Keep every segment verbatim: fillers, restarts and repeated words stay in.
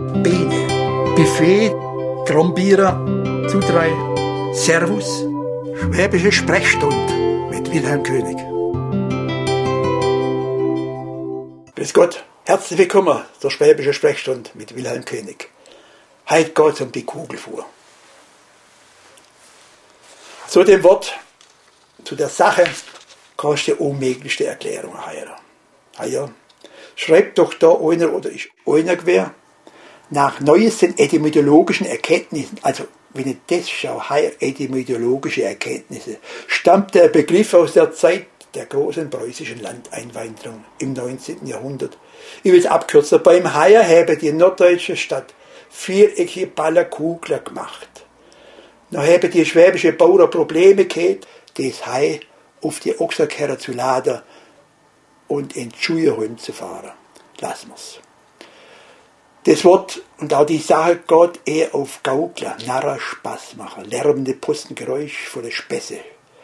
Bene, Buffet, Trombierer, Zudrei, Servus, Schwäbische Sprechstunde mit Wilhelm König. Grüß Gott, herzlich willkommen zur Schwäbische Sprechstunde mit Wilhelm König. Heute geht es um die Kugelfuhr. Zu dem Wort, zu der Sache, kannst du die unmöglichste Erklärung heilen. Ah ja, schreibt doch da einer oder ist einer quer. Nach neuesten etymologischen Erkenntnissen, also wenn ich das schaue, heier etymologische Erkenntnisse, stammt der Begriff aus der Zeit der großen preußischen Landeinwanderung im neunzehnten Jahrhundert. Ich will es abkürzen. Beim Heier habe die norddeutsche Stadt viereckige Ballerkugler gemacht. Dann haben die schwäbische Bauern Probleme gehabt, das Hai auf die Ochserkerre zu laden und in Schuheholm zu fahren. Lassen wir's. Das Wort und auch die Sache geht eher auf Gaukler, Narrer, Spaß machen, lärmende Postengeräusch voller Späße,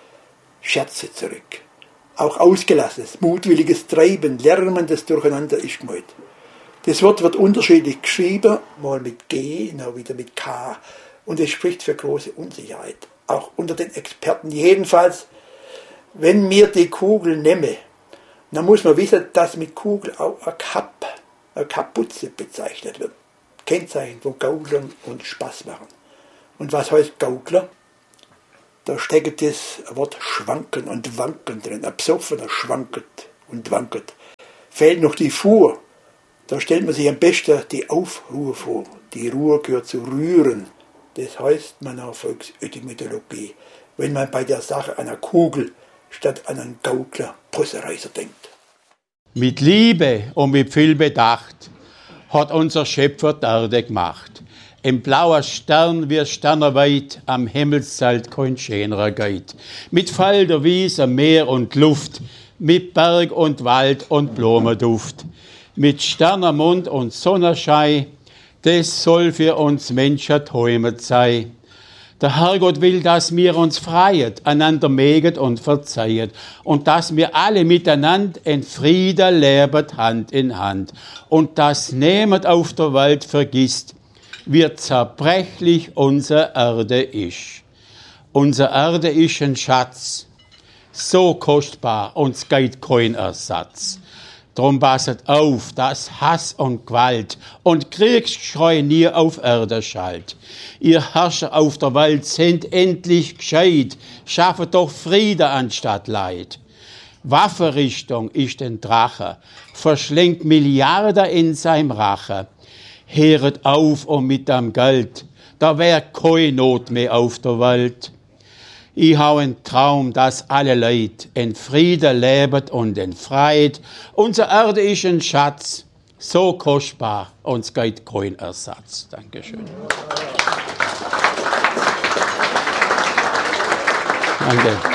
Scherze zurück. Auch ausgelassenes, mutwilliges Treiben, lärmendes Durcheinander ist gemeint. Das Wort wird unterschiedlich geschrieben, mal mit G, dann wieder mit K, und es spricht für große Unsicherheit. Auch unter den Experten jedenfalls, wenn mir die Kugel nehme, dann muss man wissen, dass mit Kugel auch ein Kapp, eine Kapuze bezeichnet wird. Kennzeichen von Gauklern und Spaßmachen. Und was heißt Gaukler? Da steckt das Wort schwanken und wanken drin. Ein Psoffener schwankelt und wankelt. Fehlt noch die Fuhr. Da stellt man sich am besten die Aufruhr vor. Die Ruhr gehört zu rühren. Das heißt man auf Volksetymologie, wenn man bei der Sache einer Kugel statt an einen Gaukler Possereiser denkt. Mit Liebe und mit viel Bedacht hat unser Schöpfer die Erde gemacht. Ein blauer Stern wie Sternerweit, am Himmelszelt kein schönerer geht. Mit Felder, Wiese, Meer und Luft, mit Berg und Wald und Blumenduft. Mit Sternermond und Sonnenschein, das soll für uns Menschen träumet sein. Der Herrgott will, dass wir uns freiet, einander möget und verzeihet und dass wir alle miteinander in Frieden leben, Hand in Hand und dass niemand auf der Welt vergisst, wie zerbrechlich unsere Erde ist. Unsere Erde ist ein Schatz, so kostbar, uns geht kein Ersatz. Drum passet auf, dass Hass und Gewalt und Kriegsschrei nie auf Erde schallt. Ihr Herrscher auf der Welt sind endlich gescheit, schaffet doch Friede anstatt Leid. Waffenrichtung ist ein Drache, verschlingt Milliarden in seinem Rache. Heret auf und mit am Geld, da wär keine Not mehr auf der Welt. Ich hab einen Traum, dass alle Leute in Frieden leben und in Freiheit. Unsere Erde ist ein Schatz, so kostbar, uns geht kein Ersatz. Dankeschön. Danke.